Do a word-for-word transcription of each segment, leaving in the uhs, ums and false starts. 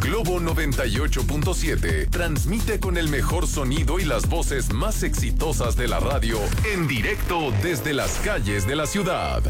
Globo noventa y ocho punto siete transmite con el mejor sonido y las voces más exitosas de la radio en directo desde las calles de la ciudad.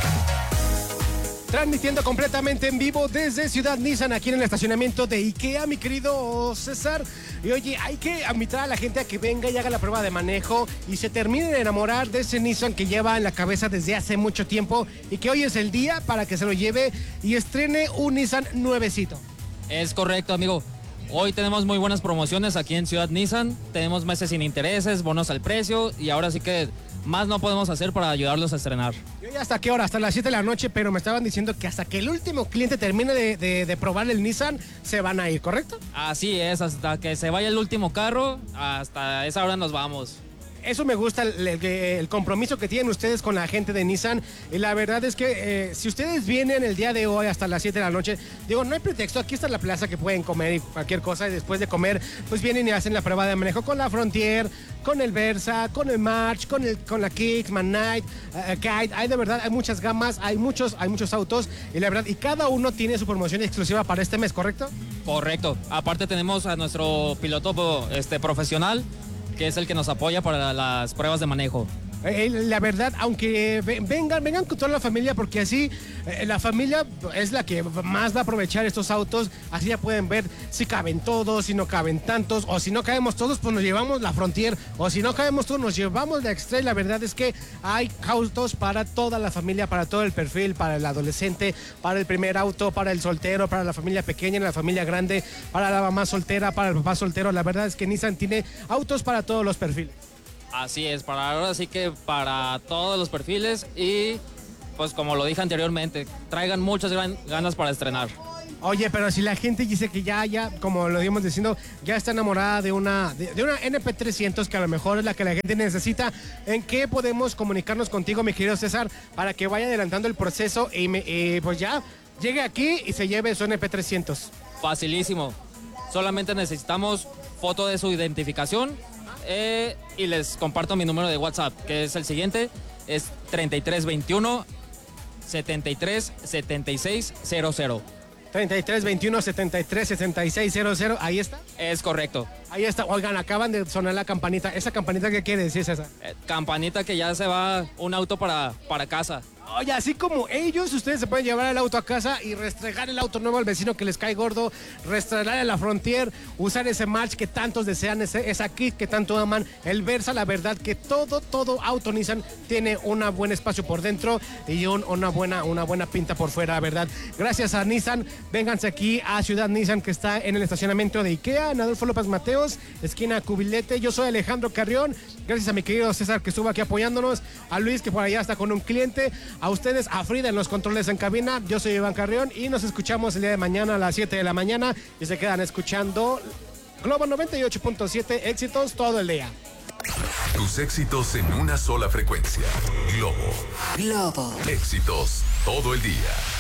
Transmitiendo completamente en vivo desde Ciudad Nissan, aquí en el estacionamiento de IKEA, mi querido César. Y oye, hay que invitar a la gente a que venga y haga la prueba de manejo y se termine de enamorar de ese Nissan que lleva en la cabeza desde hace mucho tiempo y que hoy es el día para que se lo lleve y estrene un Nissan nuevecito. Es correcto, amigo. Hoy tenemos muy buenas promociones aquí en Ciudad Nissan. Tenemos meses sin intereses, bonos al precio y ahora sí que más no podemos hacer para ayudarlos a estrenar. Yo ya hasta qué hora, hasta las siete de la noche, pero me estaban diciendo que hasta que el último cliente termine de, de, de probar el Nissan, se van a ir, ¿correcto? Así es, hasta que se vaya el último carro, hasta esa hora nos vamos. Eso me gusta, el, el, el compromiso que tienen ustedes con la gente de Nissan. Y la verdad es que eh, si ustedes vienen el día de hoy hasta las siete de la noche, digo, no hay pretexto, aquí está la plaza que pueden comer y cualquier cosa. Y después de comer, pues vienen y hacen la prueba de manejo con la Frontier, con el Versa, con el March, con, el, con la Kicks, Man Knight, uh, Kite. Hay de verdad, hay muchas gamas, hay muchos, hay muchos autos. Y la verdad, y cada uno tiene su promoción exclusiva para este mes, ¿correcto? Correcto. Aparte tenemos a nuestro piloto este, profesional, que es el que nos apoya para las pruebas de manejo. Eh, la verdad, aunque vengan, vengan con toda la familia, porque así eh, la familia es la que más va a aprovechar estos autos. Así ya pueden ver si caben todos, si no caben tantos, o si no cabemos todos, pues nos llevamos la Frontier, o si no cabemos todos, nos llevamos la Extra. La verdad es que hay autos para toda la familia, para todo el perfil, para el adolescente, para el primer auto, para el soltero, para la familia pequeña, la familia grande, para la mamá soltera, para el papá soltero. La verdad es que Nissan tiene autos para todos los perfiles. Así es, para ahora sí que para todos los perfiles y pues como lo dije anteriormente, traigan muchas gran, ganas para estrenar. Oye, pero si la gente dice que ya, ya, como lo íbamos diciendo, ya está enamorada de una, de, de una N P trescientos, que a lo mejor es la que la gente necesita, ¿en qué podemos comunicarnos contigo, mi querido César, para que vaya adelantando el proceso y, me, y pues ya llegue aquí y se lleve su N P trescientos? Facilísimo, solamente necesitamos foto de su identificación. Eh, y les comparto mi número de WhatsApp, que es el siguiente, es treinta y tres veintiuno setenta y tres setenta y seis cero cero. treinta y tres veintiuno setenta y tres setenta y seis cero cero, ahí está. Es correcto. Ahí está. Oigan, acaban de sonar la campanita. ¿Esa campanita qué quiere decir, César? Eh, campanita que ya se va un auto para, para casa. Oye, así como ellos, ustedes se pueden llevar el auto a casa y restregar el auto nuevo al vecino que les cae gordo, restregar en la Frontier, usar ese March que tantos desean, ese, esa Kit que tanto aman, el Versa. La verdad que todo, todo auto Nissan tiene un buen espacio por dentro y un, una, buena, una buena pinta por fuera, ¿verdad? Gracias a Nissan, vénganse aquí a Ciudad Nissan, que está en el estacionamiento de IKEA, en Adolfo López Mateos, esquina Cubilete. Yo soy Alejandro Carrión, gracias a mi querido César que estuvo aquí apoyándonos, a Luis que por allá está con un cliente, a ustedes, a Frida en los controles en cabina. Yo soy Iván Carrión y nos escuchamos el día de mañana a las siete de la mañana y se quedan escuchando Globo noventa y ocho punto siete, éxitos todo el día. Tus éxitos en una sola frecuencia. Globo. Globo. Éxitos todo el día.